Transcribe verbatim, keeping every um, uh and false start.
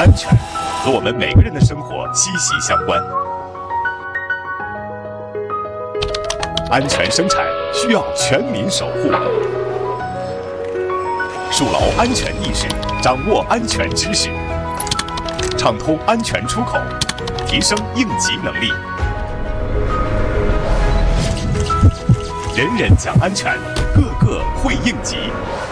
安全和我们每个人的生活息息相关。安全生产需要全民守护。树牢安全意识，掌握安全知识，畅通安全出口，提升应急能力。人人讲安全，个个会应急。